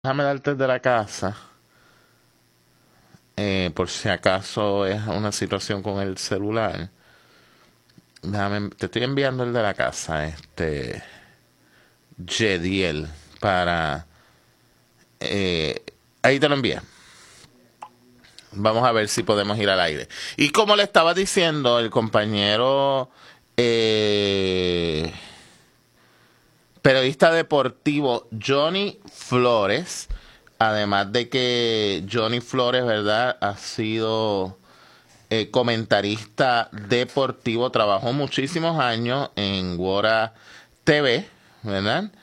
Déjame darte de la casa, por si acaso es una situación con el celular. Te estoy enviando el de la casa, Jediel, para... eh, ahí te lo envié. Vamos a ver si podemos ir al aire. Y como le estaba diciendo, el compañero eh, periodista deportivo Johnny Flores, además de que Johnny Flores, ¿verdad?, ha sido comentarista deportivo, trabajó muchísimos años en Wora TV, ¿verdad?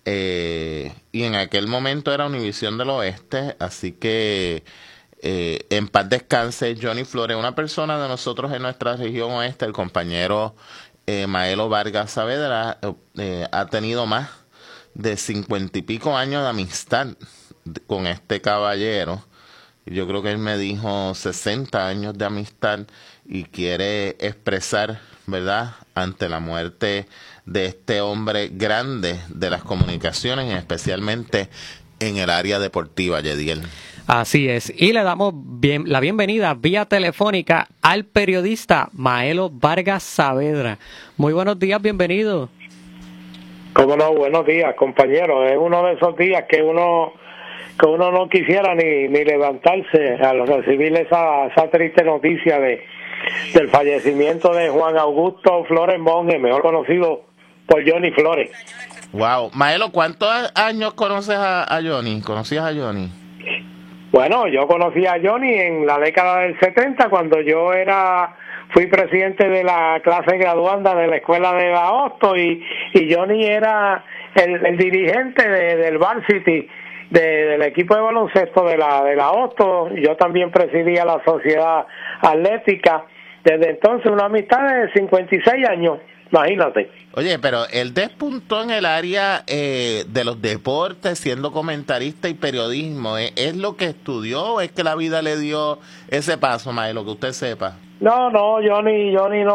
Y en aquel momento era Univisión del Oeste, así que en paz descanse Johnny Flores, una persona de nosotros en nuestra región oeste, el compañero Maelo Vargas Saavedra, ha tenido más de 50 y pico años de amistad con este caballero. Yo creo que él me dijo 60 años de amistad y quiere expresar, ¿verdad?, ante la muerte de este hombre grande de las comunicaciones, y especialmente en el área deportiva, Yediel. Así es, y le damos la bienvenida vía telefónica al periodista Maelo Vargas Saavedra. Muy buenos días, bienvenido. Cómo no, buenos días, compañero. Es uno de esos días que uno no quisiera ni levantarse al recibir esa triste noticia del fallecimiento de Juan Augusto Flores Monge, mejor conocido por Johnny Flores. Wow, Maelo, ¿cuántos años conoces a Johnny? ¿Conocías a Johnny? Bueno, yo conocí a Johnny en la década del 70 cuando fui presidente de la clase graduanda de la escuela de la Hosto y Johnny era el dirigente del Varsity del equipo de baloncesto de la Hosto. Yo también presidía la sociedad atlética. Desde entonces una amistad de 56 años, imagínate. Oye, pero él despuntó en el área de los deportes, siendo comentarista y periodismo. ¿Es lo que estudió o es que la vida le dio ese paso, Maelo, que usted sepa? No, Johnny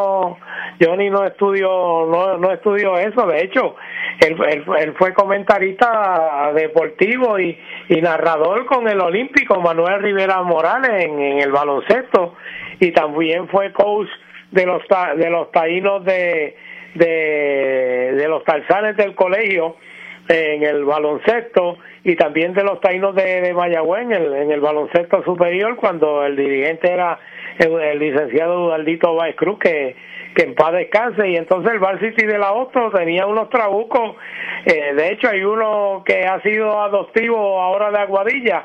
no estudió eso. De hecho, él fue comentarista deportivo y narrador con el olímpico Manuel Rivera Morales en el baloncesto, y también fue coach de los taínos de los tarzanes del colegio en el baloncesto, y también de los taínos de Mayagüez en el baloncesto superior, cuando el dirigente era el licenciado Eduardito Báez Cruz, que en paz descanse. Y entonces el Varsity de la Hosto tenía unos trabucos, de hecho hay uno que ha sido adoptivo ahora de Aguadilla,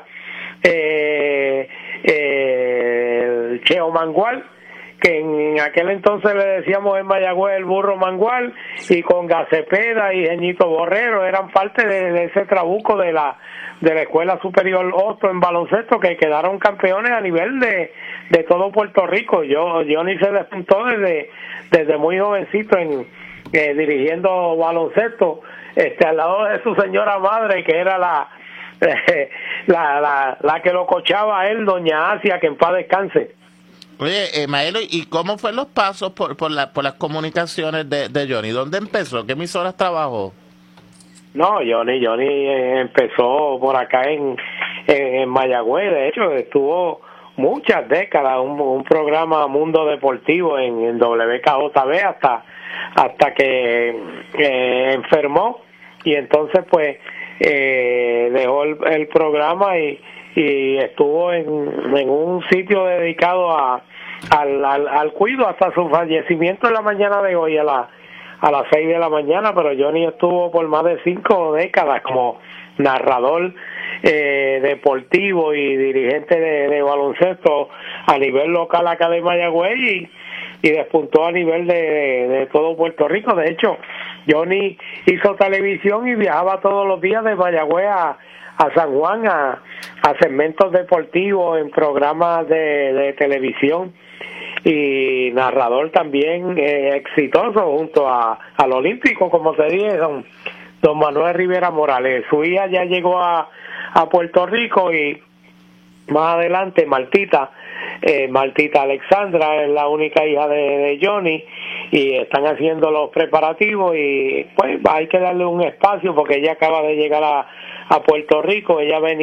Cheo Mangual, que en aquel entonces le decíamos en Mayagüez el burro Mangual, y con Gacepeda y Jeñito Borrero eran parte de ese trabuco de la Escuela Superior Hosto en baloncesto, que quedaron campeones a nivel de todo Puerto Rico. Johnny se despuntó desde muy jovencito dirigiendo baloncesto, al lado de su señora madre, que era la que lo coachaba a él, doña Asia, que en paz descanse. Oye, Maelo, ¿y cómo fueron los pasos por las comunicaciones de Johnny? ¿Dónde empezó? ¿Qué emisoras trabajó? No, Johnny empezó por acá en Mayagüez. De hecho, estuvo muchas décadas un programa Mundo Deportivo en WKJB hasta que enfermó, y entonces pues dejó el programa y estuvo en un sitio dedicado al cuido hasta su fallecimiento en la mañana de hoy a las 6 de la mañana. Pero Johnny estuvo por más de 5 décadas como narrador deportivo y dirigente de baloncesto a nivel local acá de Mayagüez, y despuntó a nivel de todo Puerto Rico. De hecho, Johnny hizo televisión y viajaba todos los días de Mayagüez a San Juan a segmentos deportivos en programas de televisión, y narrador también exitoso junto al olímpico, como te dije, don Manuel Rivera Morales. Su hija ya llegó a Puerto Rico, y más adelante Martita Alexandra es la única hija de Johnny, y están haciendo los preparativos, y pues hay que darle un espacio porque ella acaba de llegar a Puerto Rico, ella venía